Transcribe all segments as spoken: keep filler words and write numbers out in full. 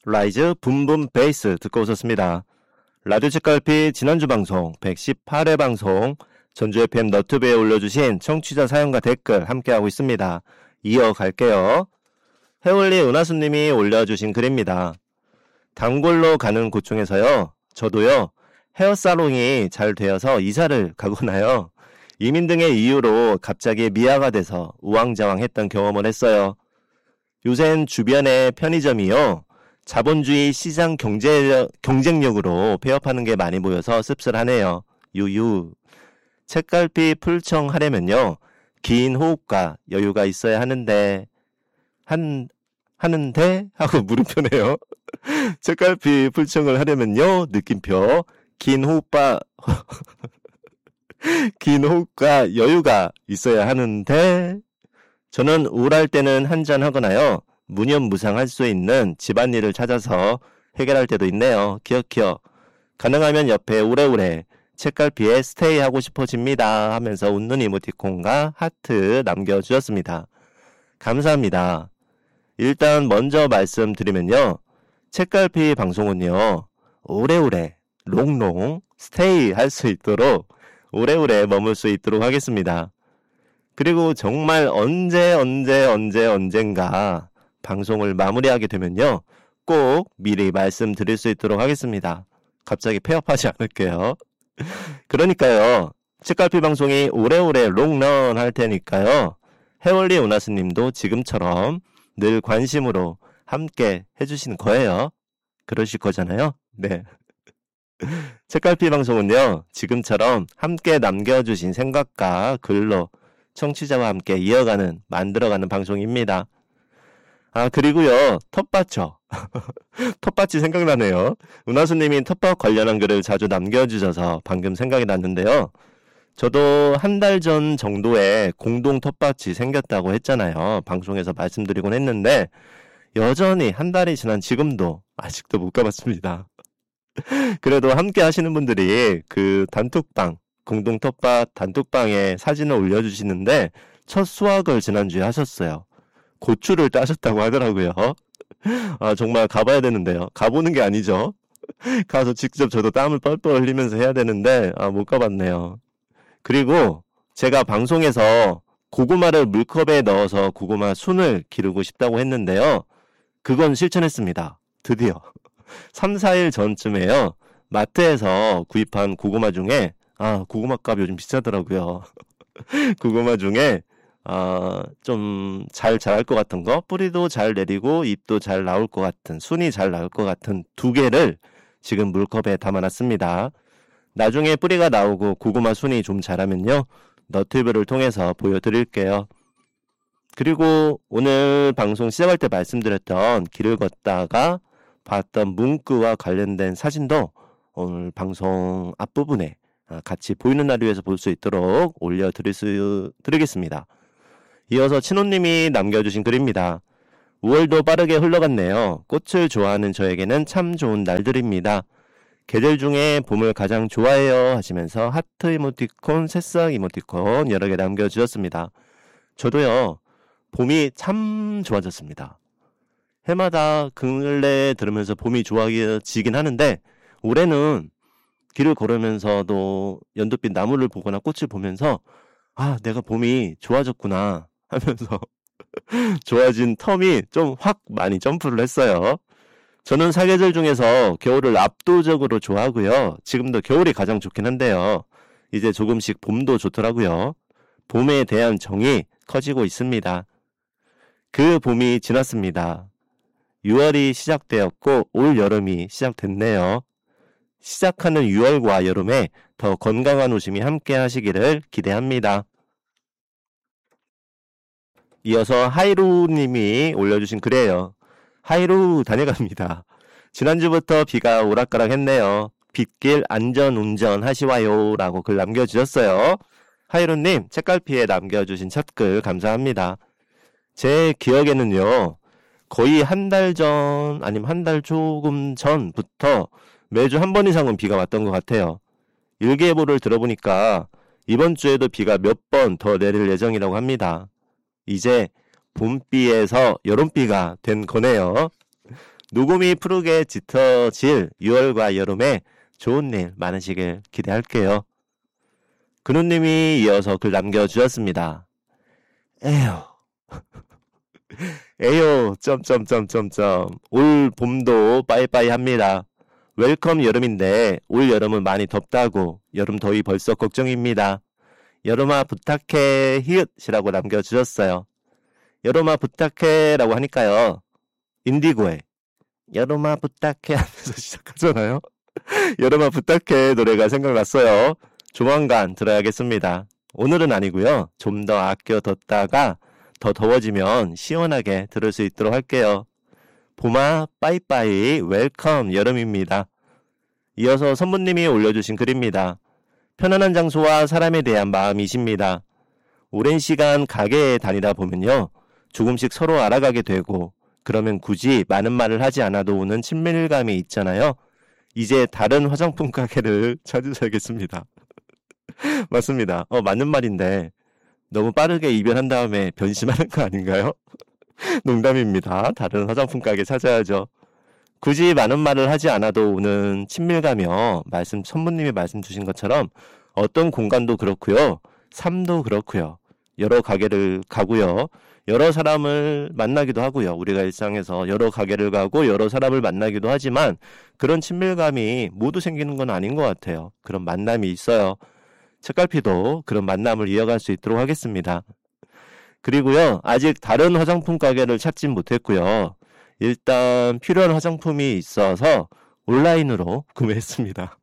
라이즈 붐붐 베이스 듣고 오셨습니다. 라디오 책갈피 지난주 방송 백십팔 회 방송 전주 에프엠 너튜브에 올려주신 청취자 사연과 댓글 함께하고 있습니다. 이어갈게요. 해올리 은하수님이 올려주신 글입니다. 단골로 가는 곳 중에서요. 저도요. 헤어살롱이 잘 되어서 이사를 가거나요. 이민 등의 이유로 갑자기 미아가 돼서 우왕좌왕했던 경험을 했어요. 요샌 주변의 편의점이요. 자본주의 시장 경제, 경쟁력으로 폐업하는 게 많이 보여서 씁쓸하네요. 유유. 책갈피 풀청하려면요. 긴 호흡과 여유가 있어야 하는데 한 하는데 하고 물음표네요. 책갈피 풀청을 하려면요. 느낌표. 긴 호흡과 긴 호흡과 여유가 있어야 하는데 저는 우울할 때는 한잔 하거나요. 무념무상할 수 있는 집안일을 찾아서 해결할 때도 있네요. 기억기억. 가능하면 옆에 오래오래 책갈피에 스테이 하고 싶어집니다 하면서 웃는 이모티콘과 하트 남겨주셨습니다. 감사합니다. 일단 먼저 말씀드리면요. 책갈피 방송은요. 오래오래 롱롱 스테이 할 수 있도록 오래오래 머물 수 있도록 하겠습니다. 그리고 정말 언제 언제 언제 언젠가 방송을 마무리하게 되면요. 꼭 미리 말씀드릴 수 있도록 하겠습니다. 갑자기 폐업하지 않을게요. 그러니까요. 책갈피 방송이 오래오래 롱런 할 테니까요. 해월리 오나스님도 지금처럼 늘 관심으로 함께 해주시는 거예요. 그러실 거잖아요. 네. 책갈피 방송은요. 지금처럼 함께 남겨주신 생각과 글로 청취자와 함께 이어가는 만들어가는 방송입니다. 아 그리고요. 텃밭죠. 텃밭이 생각나네요. 은하수님이 텃밭 관련한 글을 자주 남겨주셔서 방금 생각이 났는데요. 저도 한 달 전 정도에 공동 텃밭이 생겼다고 했잖아요. 방송에서 말씀드리곤 했는데 여전히 한 달이 지난 지금도 아직도 못 가봤습니다. 그래도 함께 하시는 분들이 그 단톡방, 공동 텃밭 단톡방에 사진을 올려주시는데 첫 수확을 지난주에 하셨어요. 고추를 따셨다고 하더라고요. 아 정말 가봐야 되는데요. 가보는 게 아니죠. 가서 직접 저도 땀을 뻘뻘 흘리면서 해야 되는데 아, 못 가봤네요. 그리고 제가 방송에서 고구마를 물컵에 넣어서 고구마 순을 기르고 싶다고 했는데요. 그건 실천했습니다. 드디어. 삼, 사 일 전쯤에요. 마트에서 구입한 고구마 중에 아 고구마 값 요즘 비싸더라고요. 고구마 중에 아, 좀 잘 자랄 것 같은 거, 뿌리도 잘 내리고 잎도 잘 나올 것 같은, 순이 잘 나올 것 같은 두 개를 지금 물컵에 담아놨습니다. 나중에 뿌리가 나오고 고구마 순이 좀 자라면요. 너튜브를 통해서 보여드릴게요. 그리고 오늘 방송 시작할 때 말씀드렸던 길을 걷다가 봤던 문구와 관련된 사진도 오늘 방송 앞부분에 같이 보이는 라디오에서 볼 수 있도록 올려드릴 수, 드리겠습니다. 이어서 친호님이 남겨주신 글입니다. 우월도 빠르게 흘러갔네요. 꽃을 좋아하는 저에게는 참 좋은 날들입니다. 계절 중에 봄을 가장 좋아해요 하시면서 하트 이모티콘, 새싹 이모티콘 여러 개 남겨주셨습니다. 저도요. 봄이 참 좋아졌습니다. 해마다 근래 들으면서 봄이 좋아지긴 하는데 올해는 길을 걸으면서도 연두빛 나무를 보거나 꽃을 보면서 아 내가 봄이 좋아졌구나 하면서 좋아진 텀이 좀 확 많이 점프를 했어요. 저는 사계절 중에서 겨울을 압도적으로 좋아하고요. 지금도 겨울이 가장 좋긴 한데요. 이제 조금씩 봄도 좋더라고요. 봄에 대한 정이 커지고 있습니다. 그 봄이 지났습니다. 유월이 시작되었고 올 여름이 시작됐네요. 시작하는 유월과 여름에 더 건강한 웃음이 함께 하시기를 기대합니다. 이어서 하이루님이 올려주신 글이에요. 하이루 다녀갑니다. 지난주부터 비가 오락가락 했네요. 빗길 안전운전 하시와요 라고 글 남겨주셨어요. 하이루님 책갈피에 남겨주신 첫글 감사합니다. 제 기억에는요. 거의 한 달 전 아니면 한 달 조금 전부터 매주 한 번 이상은 비가 왔던 것 같아요. 일기예보를 들어보니까 이번 주에도 비가 몇 번 더 내릴 예정이라고 합니다. 이제 봄비에서 여름비가 된 거네요. 녹음이 푸르게 짙어질 유월과 여름에 좋은 일 많으시길 기대할게요. 근우님이 이어서 글 남겨주셨습니다. 에휴 에휴 점점점점점 올 봄도 빠이빠이 합니다. 웰컴 여름인데 올 여름은 많이 덥다고 여름 더위 벌써 걱정입니다. 여름아 부탁해 히읗이라고 남겨주셨어요. 여름아 부탁해 라고 하니까요. 인디고의 여름아 부탁해 하면서 시작하잖아요. 여름아 부탁해 노래가 생각났어요. 조만간 들어야겠습니다. 오늘은 아니고요. 좀 더 아껴 뒀다가 더 더워지면 시원하게 들을 수 있도록 할게요. 봄아 빠이빠이 웰컴 여름입니다. 이어서 선부님이 올려주신 글입니다. 편안한 장소와 사람에 대한 마음이십니다. 오랜 시간 가게에 다니다 보면요. 조금씩 서로 알아가게 되고 그러면 굳이 많은 말을 하지 않아도 오는 친밀감이 있잖아요. 이제 다른 화장품 가게를 찾으셔야겠습니다. 맞습니다. 어, 맞는 말인데 너무 빠르게 이별한 다음에 변심하는 거 아닌가요? 농담입니다. 다른 화장품 가게 찾아야죠. 굳이 많은 말을 하지 않아도 오는 친밀감이요. 말씀 선부님이 말씀 주신 것처럼 어떤 공간도 그렇고요. 삶도 그렇고요. 여러 가게를 가고요. 여러 사람을 만나기도 하고요. 우리가 일상에서 여러 가게를 가고 여러 사람을 만나기도 하지만 그런 친밀감이 모두 생기는 건 아닌 것 같아요. 그런 만남이 있어요. 책갈피도 그런 만남을 이어갈 수 있도록 하겠습니다. 그리고요. 아직 다른 화장품 가게를 찾진 못했고요. 일단 필요한 화장품이 있어서 온라인으로 구매했습니다.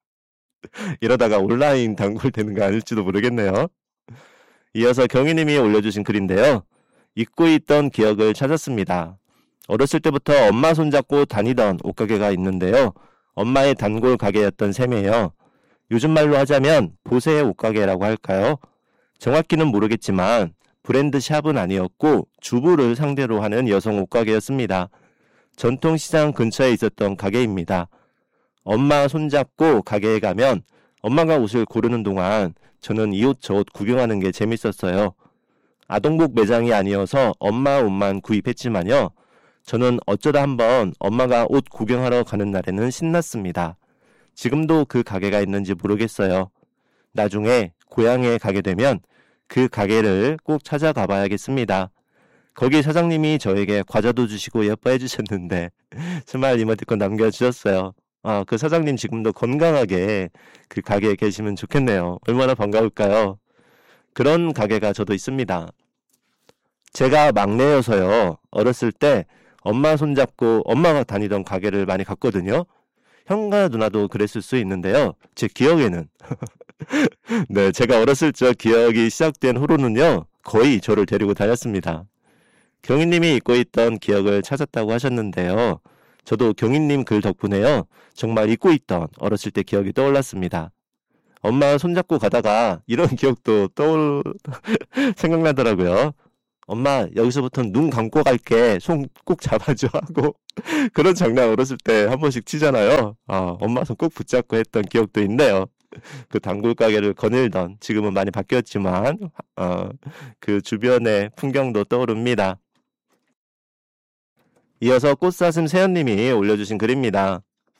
이러다가 온라인 단골 되는 거 아닐지도 모르겠네요. 이어서 경희님이 올려주신 글인데요. 잊고 있던 기억을 찾았습니다. 어렸을 때부터 엄마 손잡고 다니던 옷가게가 있는데요. 엄마의 단골 가게였던 셈이에요. 요즘 말로 하자면 보세의 옷가게라고 할까요? 정확히는 모르겠지만 브랜드 샵은 아니었고 주부를 상대로 하는 여성 옷가게였습니다. 전통시장 근처에 있었던 가게입니다. 엄마 손잡고 가게에 가면 엄마가 옷을 고르는 동안 저는 이 옷 저 옷 구경하는 게 재밌었어요. 아동복 매장이 아니어서 엄마 옷만 구입했지만요. 저는 어쩌다 한번 엄마가 옷 구경하러 가는 날에는 신났습니다. 지금도 그 가게가 있는지 모르겠어요. 나중에 고향에 가게 되면 그 가게를 꼭 찾아가 봐야겠습니다. 거기 사장님이 저에게 과자도 주시고 예뻐해 주셨는데 스마일 이모티콘 남겨주셨어요. 아, 그 사장님 지금도 건강하게 그 가게에 계시면 좋겠네요. 얼마나 반가울까요? 그런 가게가 저도 있습니다. 제가 막내여서요. 어렸을 때 엄마 손잡고 엄마가 다니던 가게를 많이 갔거든요. 형과 누나도 그랬을 수 있는데요. 제 기억에는 네, 제가 어렸을 적 기억이 시작된 후로는요. 거의 저를 데리고 다녔습니다. 경희님이 잊고 있던 기억을 찾았다고 하셨는데요. 저도 경희님 글 덕분에요. 정말 잊고 있던 어렸을 때 기억이 떠올랐습니다. 엄마 손잡고 가다가 이런 기억도 떠올 생각나더라고요. 엄마 여기서부터 눈 감고 갈게. 손 꼭 잡아줘 하고 그런 장난 어렸을 때 한 번씩 치잖아요. 아, 엄마 손 꼭 붙잡고 했던 기억도 있네요. 그 단골 가게를 거닐던 지금은 많이 바뀌었지만 어, 그 주변의 풍경도 떠오릅니다. 이어서 꽃사슴 세연님이 올려주신 글입니다.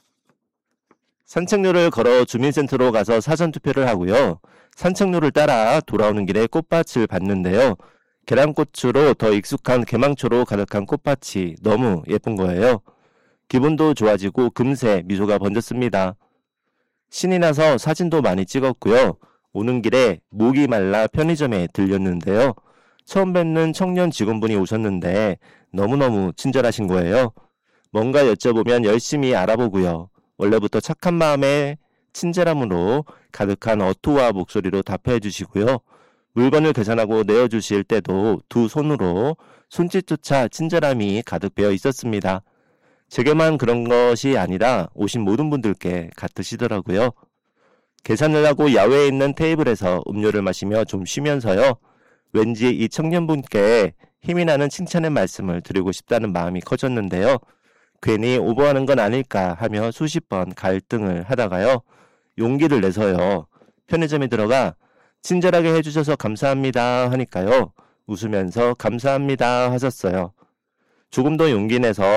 산책로를 걸어 주민센터로 가서 사전투표를 하고요. 산책로를 따라 돌아오는 길에 꽃밭을 봤는데요. 계란꽃으로 더 익숙한 개망초로 가득한 꽃밭이 너무 예쁜 거예요. 기분도 좋아지고 금세 미소가 번졌습니다. 신이 나서 사진도 많이 찍었고요. 오는 길에 목이 말라 편의점에 들렸는데요. 처음 뵙는 청년 직원분이 오셨는데 너무너무 친절하신 거예요. 뭔가 여쭤보면 열심히 알아보고요. 원래부터 착한 마음에 친절함으로 가득한 어투와 목소리로 답해 주시고요. 물건을 계산하고 내어주실 때도 두 손으로 손짓조차 친절함이 가득 배어 있었습니다. 제게만 그런 것이 아니라 오신 모든 분들께 같으시더라고요. 계산을 하고 야외에 있는 테이블에서 음료를 마시며 좀 쉬면서요. 왠지 이 청년분께 힘이 나는 칭찬의 말씀을 드리고 싶다는 마음이 커졌는데요. 괜히 오버하는 건 아닐까 하며 수십 번 갈등을 하다가요. 용기를 내서요. 편의점에 들어가 친절하게 해주셔서 감사합니다 하니까요. 웃으면서 감사합니다 하셨어요. 조금 더 용기 내서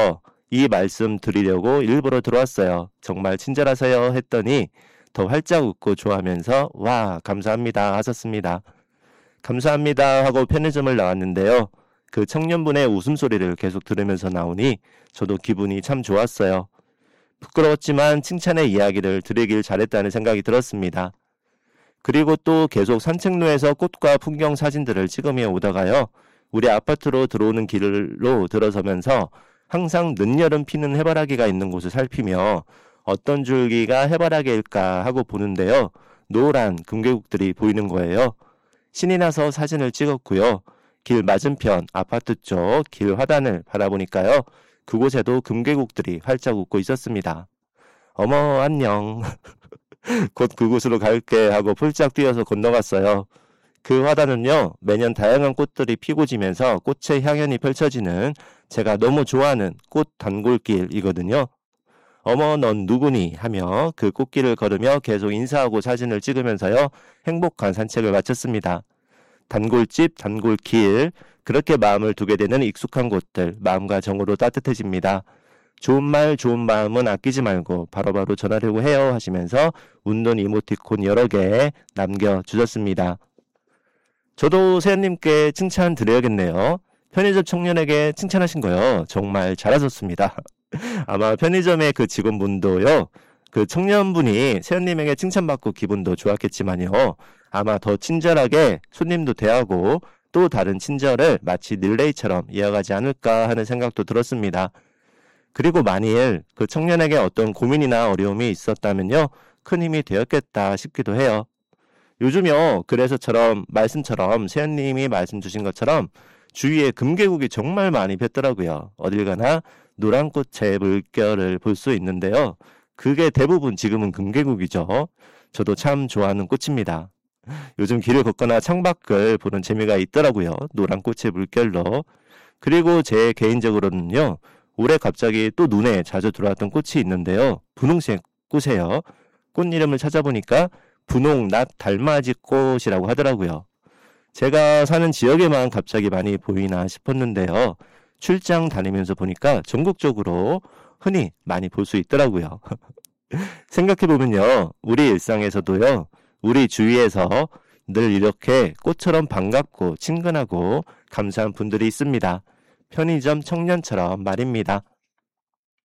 이 말씀 드리려고 일부러 들어왔어요. 정말 친절하세요 했더니 더 활짝 웃고 좋아하면서 와 감사합니다 하셨습니다. 감사합니다 하고 편의점을 나왔는데요. 그 청년분의 웃음소리를 계속 들으면서 나오니 저도 기분이 참 좋았어요. 부끄러웠지만 칭찬의 이야기를 드리길 잘했다는 생각이 들었습니다. 그리고 또 계속 산책로에서 꽃과 풍경 사진들을 찍으며 오다가요. 우리 아파트로 들어오는 길로 들어서면서 항상 늦여름 피는 해바라기가 있는 곳을 살피며 어떤 줄기가 해바라기일까 하고 보는데요. 노란 금괴국들이 보이는 거예요. 신이 나서 사진을 찍었고요. 길 맞은편 아파트 쪽 길 화단을 바라보니까요. 그곳에도 금괴국들이 활짝 웃고 있었습니다. 어머 안녕. 곧 그곳으로 갈게 하고 폴짝 뛰어서 건너갔어요. 그 화단은요. 매년 다양한 꽃들이 피고 지면서 꽃의 향연이 펼쳐지는 제가 너무 좋아하는 꽃 단골길이거든요. 어머 넌 누구니 하며 그 꽃길을 걸으며 계속 인사하고 사진을 찍으면서요. 행복한 산책을 마쳤습니다. 단골집, 단골길, 그렇게 마음을 두게 되는 익숙한 곳들, 마음과 정으로 따뜻해집니다. 좋은 말, 좋은 마음은 아끼지 말고 바로바로 전하려고 해요 하시면서 웃는 이모티콘 여러 개 남겨주셨습니다. 저도 세연님께 칭찬 드려야겠네요. 편의점 청년에게 칭찬하신 거요. 정말 잘하셨습니다. 아마 편의점의 그 직원분도요. 그 청년분이 세연님에게 칭찬받고 기분도 좋았겠지만요. 아마 더 친절하게 손님도 대하고 또 다른 친절을 마치 릴레이처럼 이어가지 않을까 하는 생각도 들었습니다. 그리고 만일 그 청년에게 어떤 고민이나 어려움이 있었다면요. 큰 힘이 되었겠다 싶기도 해요. 요즘요. 그래서처럼 말씀처럼 세연님이 말씀 주신 것처럼 주위에 금괴국이 정말 많이 폈더라고요. 어딜 가나 노란 꽃의 물결을 볼 수 있는데요. 그게 대부분 지금은 금괴국이죠. 저도 참 좋아하는 꽃입니다. 요즘 길을 걷거나 창밖을 보는 재미가 있더라고요. 노란 꽃의 물결로. 그리고 제 개인적으로는요. 올해 갑자기 또 눈에 자주 들어왔던 꽃이 있는데요. 분홍색 꽃이에요. 꽃 이름을 찾아보니까 분홍 낫 달맞이 꽃이라고 하더라고요. 제가 사는 지역에만 갑자기 많이 보이나 싶었는데요. 출장 다니면서 보니까 전국적으로 흔히 많이 볼 수 있더라고요. 생각해보면요. 우리 일상에서도요. 우리 주위에서 늘 이렇게 꽃처럼 반갑고 친근하고 감사한 분들이 있습니다. 편의점 청년처럼 말입니다.